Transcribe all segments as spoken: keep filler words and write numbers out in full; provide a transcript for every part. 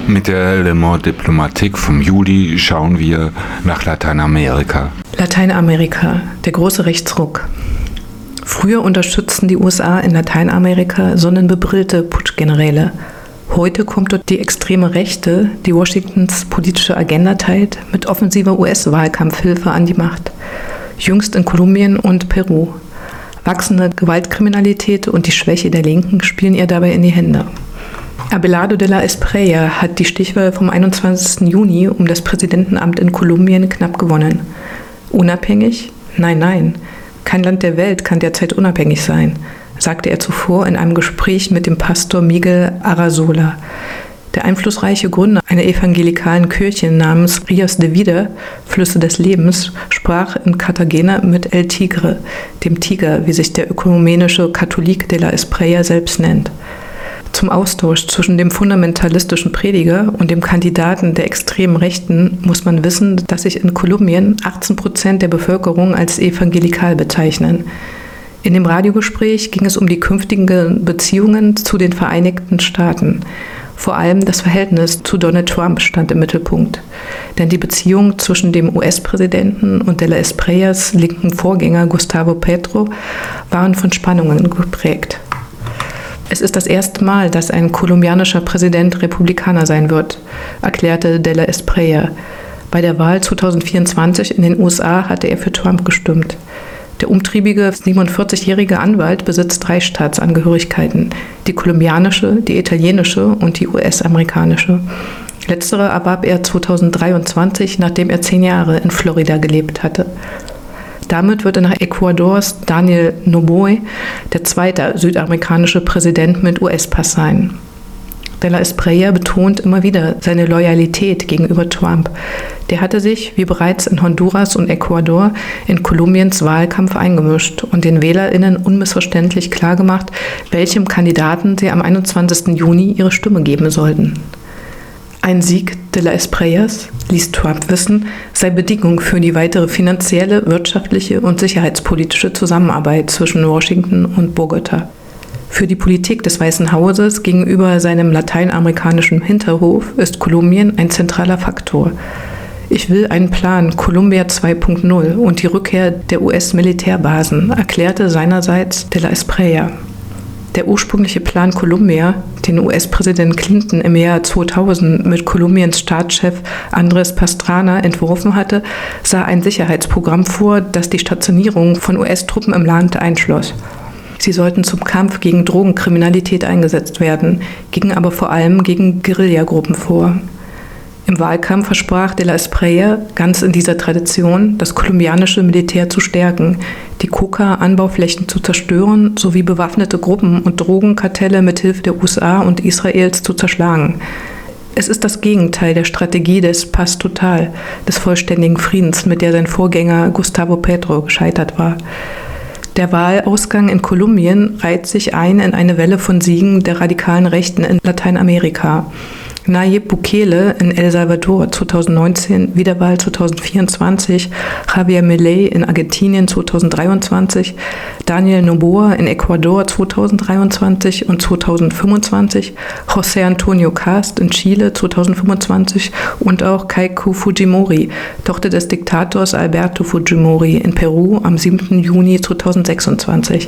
Mit der Le Monde Diplomatique vom Juli schauen wir nach Lateinamerika. Lateinamerika, der große Rechtsruck. Früher unterstützten die U S A in Lateinamerika sonnenbebrillte Putschgeneräle. Heute kommt dort die extreme Rechte, die Washingtons politische Agenda teilt, mit offensiver U S-Wahlkampfhilfe an die Macht. Jüngst in Kolumbien und Peru. Wachsende Gewaltkriminalität und die Schwäche der Linken spielen ihr dabei in die Hände. Abelardo de la Espriella hat die Stichwahl vom einundzwanzigsten Juni um das Präsidentenamt in Kolumbien knapp gewonnen. Unabhängig? Nein, nein. Kein Land der Welt kann derzeit unabhängig sein, sagte er zuvor in einem Gespräch mit dem Pastor Miguel Arrazola. Der einflussreiche Gründer einer evangelikalen Kirche namens Ríos de Vida, Flüsse des Lebens, sprach in Cartagena mit El Tigre, dem Tiger, wie sich der ökumenische Katholik de la Espriella selbst nennt. Zum Austausch zwischen dem fundamentalistischen Prediger und dem Kandidaten der extremen Rechten muss man wissen, dass sich in Kolumbien achtzehn Prozent der Bevölkerung als evangelikal bezeichnen. In dem Radiogespräch ging es um die künftigen Beziehungen zu den Vereinigten Staaten. Vor allem das Verhältnis zu Donald Trump stand im Mittelpunkt. Denn die Beziehungen zwischen dem U S-Präsidenten und de la Espriellas linken Vorgänger Gustavo Petro waren von Spannungen geprägt. Es ist das erste Mal, dass ein kolumbianischer Präsident Republikaner sein wird, erklärte de la Espriella. Bei der Wahl zweitausendvierundzwanzig in den U S A hatte er für Trump gestimmt. Der umtriebige siebenundvierzigjährige Anwalt besitzt drei Staatsangehörigkeiten, die kolumbianische, die italienische und die U S-amerikanische. Letztere erwarb er zweitausenddreiundzwanzig, nachdem er zehn Jahre in Florida gelebt hatte. Damit wird er nach Ecuadors Daniel Noboa der zweite südamerikanische Präsident mit U S-Pass sein. De la Espriella betont immer wieder seine Loyalität gegenüber Trump. Der hatte sich, wie bereits in Honduras und Ecuador, in Kolumbiens Wahlkampf eingemischt und den WählerInnen unmissverständlich klargemacht, welchem Kandidaten sie am einundzwanzigsten Juni ihre Stimme geben sollten. Ein Sieg de la Espriellas, ließ Trump wissen, sei Bedingung für die weitere finanzielle, wirtschaftliche und sicherheitspolitische Zusammenarbeit zwischen Washington und Bogota. Für die Politik des Weißen Hauses gegenüber seinem lateinamerikanischen Hinterhof ist Kolumbien ein zentraler Faktor. Ich will einen Plan Colombia zwei Punkt null und die Rückkehr der U S-Militärbasen, erklärte seinerseits de la Espriella. Der ursprüngliche Plan Colombia, den U S-Präsident Clinton im Jahr zweitausend mit Kolumbiens Staatschef Andrés Pastrana entworfen hatte, sah ein Sicherheitsprogramm vor, das die Stationierung von U S-Truppen im Land einschloss. Sie sollten zum Kampf gegen Drogenkriminalität eingesetzt werden, gingen aber vor allem gegen Guerillagruppen vor. Im Wahlkampf versprach de la Espriella, ganz in dieser Tradition, das kolumbianische Militär zu stärken, die Coca-Anbauflächen zu zerstören sowie bewaffnete Gruppen und Drogenkartelle mithilfe der U S A und Israels zu zerschlagen. Es ist das Gegenteil der Strategie des Paz Total, des vollständigen Friedens, mit der sein Vorgänger Gustavo Petro gescheitert war. Der Wahlausgang in Kolumbien reiht sich ein in eine Welle von Siegen der radikalen Rechten in Lateinamerika. Nayib Bukele in El Salvador zweitausendneunzehn, Wiederwahl zweitausendvierundzwanzig, Javier Milei in Argentinien zweitausenddreiundzwanzig, Daniel Noboa in Ecuador zweitausenddreiundzwanzig und zweitausendfünfundzwanzig, José Antonio Cast in Chile zweitausendfünfundzwanzig und auch Keiko Fujimori, Tochter des Diktators Alberto Fujimori in Peru am siebten Juni zweitausendsechsundzwanzig.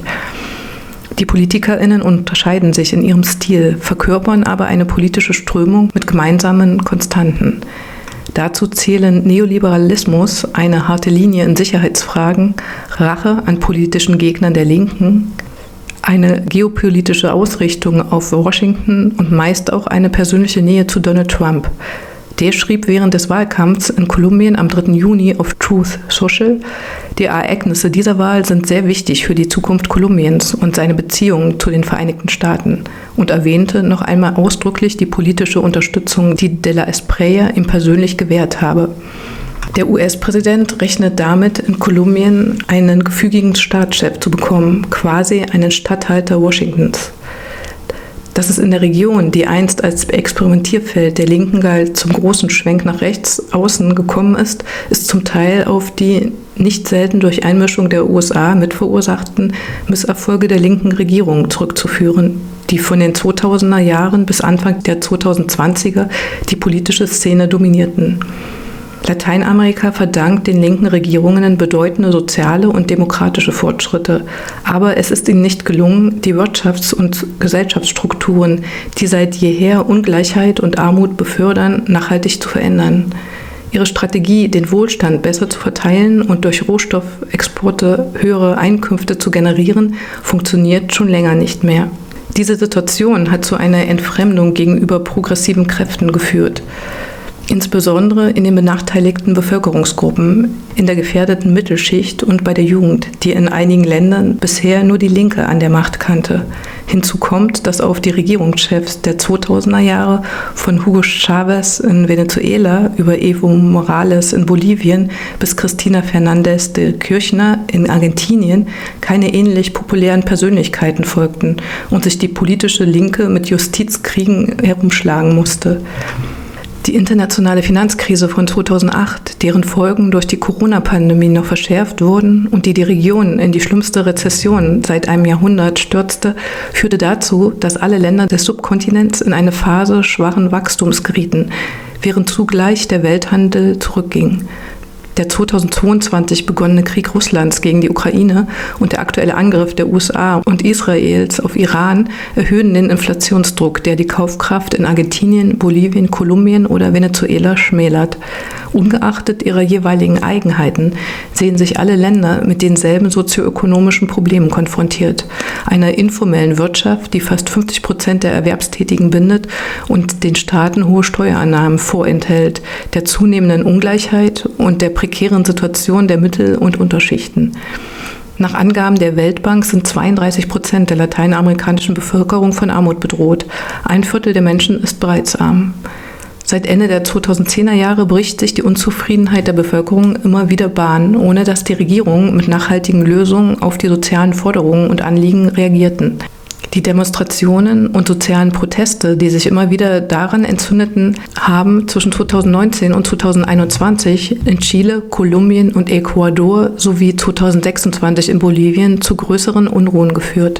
Die PolitikerInnen unterscheiden sich in ihrem Stil, verkörpern aber eine politische Strömung mit gemeinsamen Konstanten. Dazu zählen Neoliberalismus, eine harte Linie in Sicherheitsfragen, Rache an politischen Gegnern der Linken, eine geopolitische Ausrichtung auf Washington und meist auch eine persönliche Nähe zu Donald Trump. Der schrieb während des Wahlkampfs in Kolumbien am dritten Juni auf Truth Social: Die Ereignisse dieser Wahl sind sehr wichtig für die Zukunft Kolumbiens und seine Beziehungen zu den Vereinigten Staaten und erwähnte noch einmal ausdrücklich die politische Unterstützung, die de la Espriella ihm persönlich gewährt habe. Der U S-Präsident rechnet damit, in Kolumbien einen gefügigen Staatschef zu bekommen, quasi einen Statthalter Washingtons. Dass es in der Region, die einst als Experimentierfeld der Linken galt, zum großen Schwenk nach rechts außen gekommen ist, ist zum Teil auf die nicht selten durch Einmischung der U S A mitverursachten Misserfolge der linken Regierung zurückzuführen. die von den zweitausender Jahren bis Anfang der zweitausendzwanziger die politische Szene dominierten. Lateinamerika verdankt den linken Regierungen bedeutende soziale und demokratische Fortschritte, aber es ist ihnen nicht gelungen, die Wirtschafts- und Gesellschaftsstrukturen, die seit jeher Ungleichheit und Armut befördern, nachhaltig zu verändern. Ihre Strategie, den Wohlstand besser zu verteilen und durch Rohstoffexporte höhere Einkünfte zu generieren, funktioniert schon länger nicht mehr. Diese Situation hat zu einer Entfremdung gegenüber progressiven Kräften geführt. Insbesondere in den benachteiligten Bevölkerungsgruppen, in der gefährdeten Mittelschicht und bei der Jugend, die in einigen Ländern bisher nur die Linke an der Macht kannte. Hinzu kommt, dass auf die Regierungschefs der zweitausender Jahre von Hugo Chavez in Venezuela über Evo Morales in Bolivien bis Cristina Fernández de Kirchner in Argentinien keine ähnlich populären Persönlichkeiten folgten und sich die politische Linke mit Justizkriegen herumschlagen musste. Die internationale Finanzkrise von zweitausendacht, deren Folgen durch die Corona-Pandemie noch verschärft wurden und die die Region in die schlimmste Rezession seit einem Jahrhundert stürzte, führte dazu, dass alle Länder des Subkontinents in eine Phase schwachen Wachstums gerieten, während zugleich der Welthandel zurückging. Der zweitausendzweiundzwanzig begonnene Krieg Russlands gegen die Ukraine und der aktuelle Angriff der U S A und Israels auf Iran erhöhen den Inflationsdruck, der die Kaufkraft in Argentinien, Bolivien, Kolumbien oder Venezuela schmälert. Ungeachtet ihrer jeweiligen Eigenheiten sehen sich alle Länder mit denselben sozioökonomischen Problemen konfrontiert. Einer informellen Wirtschaft, die fast fünfzig Prozent der Erwerbstätigen bindet und den Staaten hohe Steuereinnahmen vorenthält, der zunehmenden Ungleichheit und der prekären Situation der Mittel- und Unterschichten. Nach Angaben der Weltbank sind zweiunddreißig Prozent der lateinamerikanischen Bevölkerung von Armut bedroht. Ein Viertel der Menschen ist bereits arm. Seit Ende der zweitausendzehner Jahre bricht sich die Unzufriedenheit der Bevölkerung immer wieder Bahn, ohne dass die Regierungen mit nachhaltigen Lösungen auf die sozialen Forderungen und Anliegen reagierten. Die Demonstrationen und sozialen Proteste, die sich immer wieder daran entzündeten, haben zwischen zweitausendneunzehn und zweitausendeinundzwanzig in Chile, Kolumbien und Ecuador sowie zweitausendsechsundzwanzig in Bolivien zu größeren Unruhen geführt.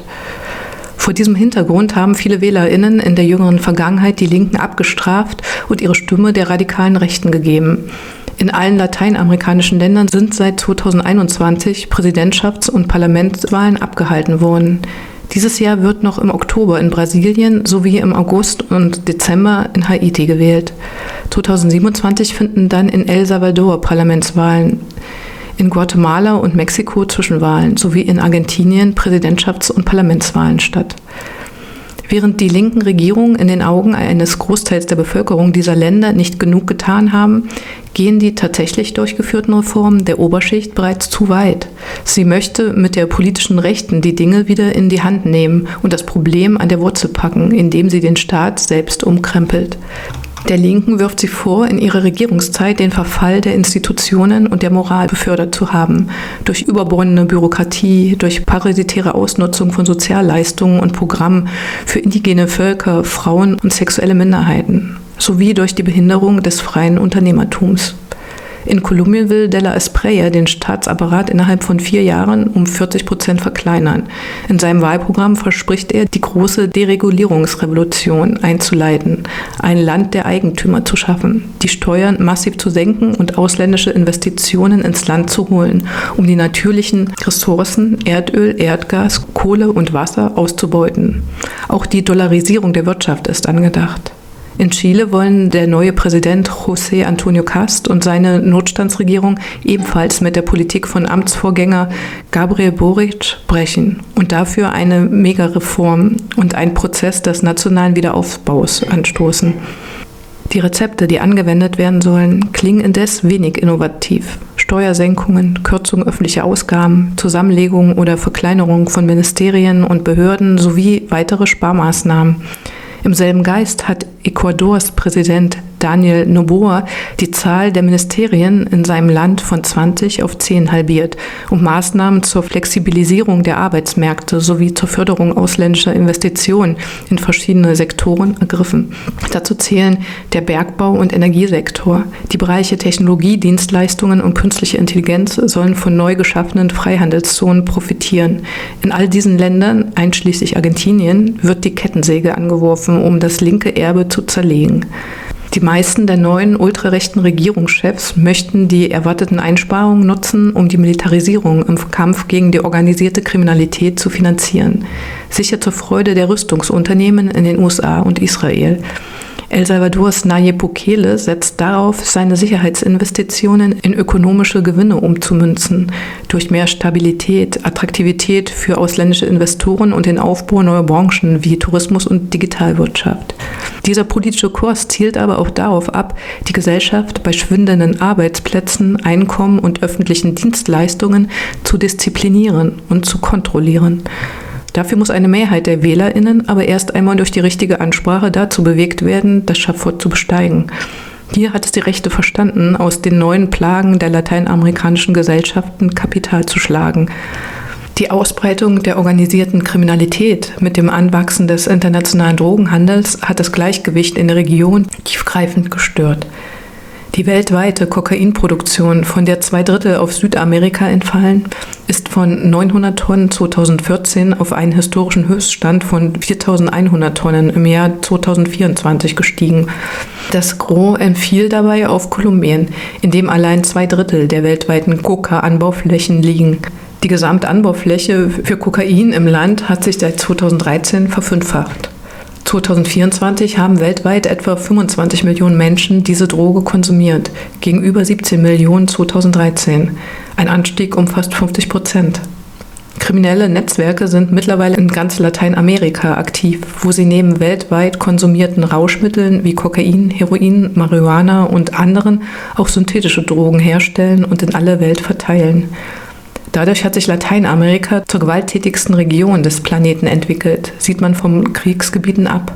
Vor diesem Hintergrund haben viele WählerInnen in der jüngeren Vergangenheit die Linken abgestraft und ihre Stimme der radikalen Rechten gegeben. In allen lateinamerikanischen Ländern sind seit zweitausendeinundzwanzig Präsidentschafts- und Parlamentswahlen abgehalten worden. Dieses Jahr wird noch im Oktober in Brasilien sowie im August und Dezember in Haiti gewählt. zweitausendsiebenundzwanzig finden dann in El Salvador Parlamentswahlen, in Guatemala und Mexiko Zwischenwahlen sowie in Argentinien Präsidentschafts- und Parlamentswahlen statt. Während die linken Regierungen in den Augen eines Großteils der Bevölkerung dieser Länder nicht genug getan haben, gehen die tatsächlich durchgeführten Reformen der Oberschicht bereits zu weit. Sie möchte mit der politischen Rechten die Dinge wieder in die Hand nehmen und das Problem an der Wurzel packen, indem sie den Staat selbst umkrempelt. Der Linken wirft sie vor, in ihrer Regierungszeit den Verfall der Institutionen und der Moral befördert zu haben, durch überbordene Bürokratie, durch parasitäre Ausnutzung von Sozialleistungen und Programmen für indigene Völker, Frauen und sexuelle Minderheiten, sowie durch die Behinderung des freien Unternehmertums. In Kolumbien will de la Espriella den Staatsapparat innerhalb von vier Jahren um vierzig Prozent verkleinern. In seinem Wahlprogramm verspricht er, die große Deregulierungsrevolution einzuleiten, ein Land der Eigentümer zu schaffen, die Steuern massiv zu senken und ausländische Investitionen ins Land zu holen, um die natürlichen Ressourcen Erdöl, Erdgas, Kohle und Wasser auszubeuten. Auch die Dollarisierung der Wirtschaft ist angedacht. In Chile wollen der neue Präsident José Antonio Cast und seine Notstandsregierung ebenfalls mit der Politik von Amtsvorgänger Gabriel Boric brechen und dafür eine Megareform und einen Prozess des nationalen Wiederaufbaus anstoßen. Die Rezepte, die angewendet werden sollen, klingen indes wenig innovativ. Steuersenkungen, Kürzung öffentlicher Ausgaben, Zusammenlegung oder Verkleinerung von Ministerien und Behörden sowie weitere Sparmaßnahmen. Im selben Geist hat Ecuadors Präsident Daniel Noboa die Zahl der Ministerien in seinem Land von zwanzig auf zehn halbiert und Maßnahmen zur Flexibilisierung der Arbeitsmärkte sowie zur Förderung ausländischer Investitionen in verschiedene Sektoren ergriffen. Dazu zählen der Bergbau- und Energiesektor. Die Bereiche Technologie, Dienstleistungen und künstliche Intelligenz sollen von neu geschaffenen Freihandelszonen profitieren. In all diesen Ländern, einschließlich Argentinien, wird die Kettensäge angeworfen, um das linke Erbe zu zerlegen. Die meisten der neuen ultrarechten Regierungschefs möchten die erwarteten Einsparungen nutzen, um die Militarisierung im Kampf gegen die organisierte Kriminalität zu finanzieren. Sicher zur Freude der Rüstungsunternehmen in den U S A und Israel. El Salvadors Nayib Bukele setzt darauf, seine Sicherheitsinvestitionen in ökonomische Gewinne umzumünzen, durch mehr Stabilität, Attraktivität für ausländische Investoren und den Aufbau neuer Branchen wie Tourismus und Digitalwirtschaft. Dieser politische Kurs zielt aber auch darauf ab, die Gesellschaft bei schwindenden Arbeitsplätzen, Einkommen und öffentlichen Dienstleistungen zu disziplinieren und zu kontrollieren. Dafür muss eine Mehrheit der WählerInnen aber erst einmal durch die richtige Ansprache dazu bewegt werden, das Schafott zu besteigen. Hier hat es die Rechte verstanden, aus den neuen Plagen der lateinamerikanischen Gesellschaften Kapital zu schlagen. Die Ausbreitung der organisierten Kriminalität mit dem Anwachsen des internationalen Drogenhandels hat das Gleichgewicht in der Region tiefgreifend gestört. Die weltweite Kokainproduktion, von der zwei Drittel auf Südamerika entfallen, ist von neunhundert Tonnen zweitausendvierzehn auf einen historischen Höchststand von viertausendeinhundert Tonnen im Jahr zweitausendvierundzwanzig gestiegen. Das Gros entfiel dabei auf Kolumbien, in dem allein zwei Drittel der weltweiten Coca-Anbauflächen liegen. Die Gesamtanbaufläche für Kokain im Land hat sich seit zweitausenddreizehn verfünffacht. zweitausendvierundzwanzig haben weltweit etwa fünfundzwanzig Millionen Menschen diese Droge konsumiert, gegenüber siebzehn Millionen zweitausenddreizehn, ein Anstieg um fast fünfzig Prozent. Kriminelle Netzwerke sind mittlerweile in ganz Lateinamerika aktiv, wo sie neben weltweit konsumierten Rauschmitteln wie Kokain, Heroin, Marihuana und anderen auch synthetische Drogen herstellen und in alle Welt verteilen. Dadurch hat sich Lateinamerika zur gewalttätigsten Region des Planeten entwickelt, sieht man von Kriegsgebieten ab.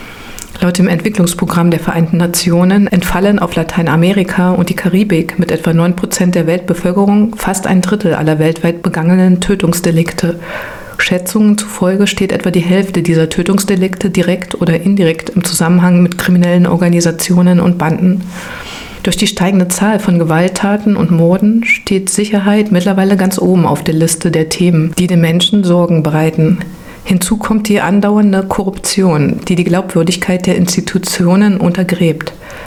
Laut dem Entwicklungsprogramm der Vereinten Nationen entfallen auf Lateinamerika und die Karibik mit etwa neun Prozent der Weltbevölkerung fast ein Drittel aller weltweit begangenen Tötungsdelikte. Schätzungen zufolge steht etwa die Hälfte dieser Tötungsdelikte direkt oder indirekt im Zusammenhang mit kriminellen Organisationen und Banden. Durch die steigende Zahl von Gewalttaten und Morden steht Sicherheit mittlerweile ganz oben auf der Liste der Themen, die den Menschen Sorgen bereiten. Hinzu kommt die andauernde Korruption, die die Glaubwürdigkeit der Institutionen untergräbt.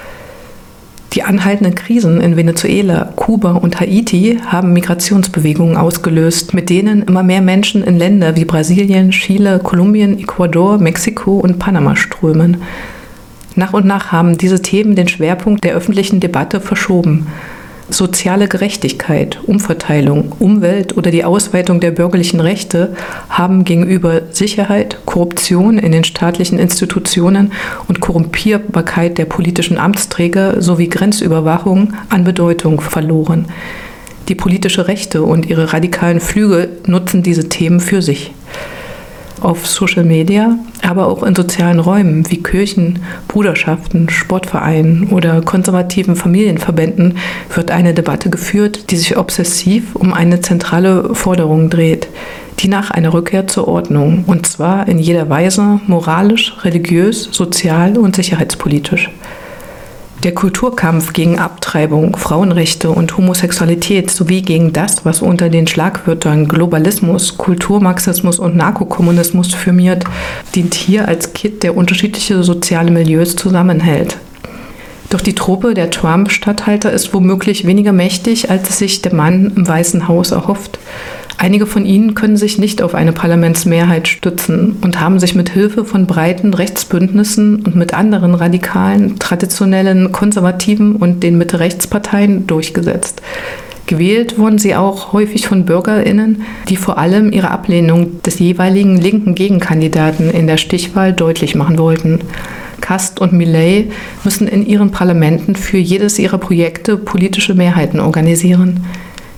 Die anhaltenden Krisen in Venezuela, Kuba und Haiti haben Migrationsbewegungen ausgelöst, mit denen immer mehr Menschen in Länder wie Brasilien, Chile, Kolumbien, Ecuador, Mexiko und Panama strömen. Nach und nach haben diese Themen den Schwerpunkt der öffentlichen Debatte verschoben. Soziale Gerechtigkeit, Umverteilung, Umwelt oder die Ausweitung der bürgerlichen Rechte haben gegenüber Sicherheit, Korruption in den staatlichen Institutionen und Korrumpierbarkeit der politischen Amtsträger sowie Grenzüberwachung an Bedeutung verloren. Die politische Rechte und ihre radikalen Flügel nutzen diese Themen für sich. Auf Social Media, aber auch in sozialen Räumen wie Kirchen, Bruderschaften, Sportvereinen oder konservativen Familienverbänden wird eine Debatte geführt, die sich obsessiv um eine zentrale Forderung dreht, die nach einer Rückkehr zur Ordnung, und zwar in jeder Weise moralisch, religiös, sozial und sicherheitspolitisch. Der Kulturkampf gegen Abtreibung, Frauenrechte und Homosexualität sowie gegen das, was unter den Schlagwörtern Globalismus, Kulturmarxismus und Narkokommunismus firmiert, dient hier als Kit, der unterschiedliche soziale Milieus zusammenhält. Doch die Truppe der Trump-Statthalter ist womöglich weniger mächtig, als es sich der Mann im Weißen Haus erhofft. Einige von ihnen können sich nicht auf eine Parlamentsmehrheit stützen und haben sich mit Hilfe von breiten Rechtsbündnissen und mit anderen radikalen, traditionellen, konservativen und den Mitte-Rechts-Parteien durchgesetzt. Gewählt wurden sie auch häufig von BürgerInnen, die vor allem ihre Ablehnung des jeweiligen linken Gegenkandidaten in der Stichwahl deutlich machen wollten. Kast und Milei müssen in ihren Parlamenten für jedes ihrer Projekte politische Mehrheiten organisieren.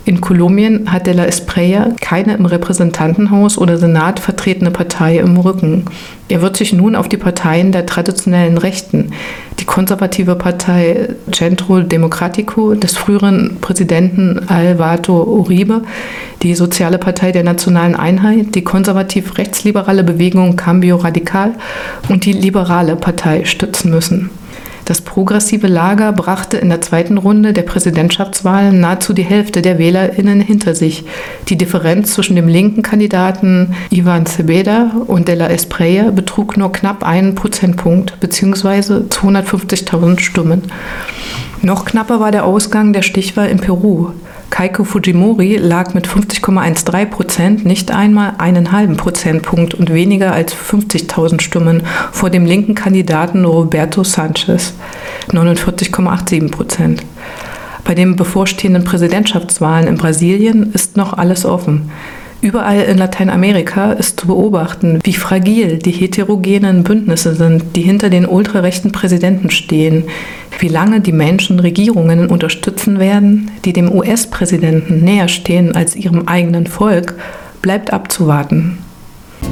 In Kolumbien hat de la Espriella keine im Repräsentantenhaus oder Senat vertretene Partei im Rücken. Er wird sich nun auf die Parteien der traditionellen Rechten, die konservative Partei Centro Democrático des früheren Präsidenten Álvaro Uribe, die Soziale Partei der Nationalen Einheit, die konservativ-rechtsliberale Bewegung Cambio Radical und die Liberale Partei stützen müssen. Das progressive Lager brachte in der zweiten Runde der Präsidentschaftswahlen nahezu die Hälfte der WählerInnen hinter sich. Die Differenz zwischen dem linken Kandidaten Iván Cepeda und de la Espriella betrug nur knapp einen Prozentpunkt bzw. zweihundertfünfzigtausend Stimmen. Noch knapper war der Ausgang der Stichwahl in Peru. Keiko Fujimori lag mit fünfzig Komma dreizehn Prozent nicht einmal einen halben Prozentpunkt und weniger als fünfzigtausend Stimmen vor dem linken Kandidaten Roberto Sanchez, neunundvierzig Komma siebenundachtzig Prozent. Bei den bevorstehenden Präsidentschaftswahlen in Brasilien ist noch alles offen. Überall in Lateinamerika ist zu beobachten, wie fragil die heterogenen Bündnisse sind, die hinter den ultrarechten Präsidenten stehen, wie lange die Menschen Regierungen unterstützen werden, die dem U S-Präsidenten näher stehen als ihrem eigenen Volk, bleibt abzuwarten.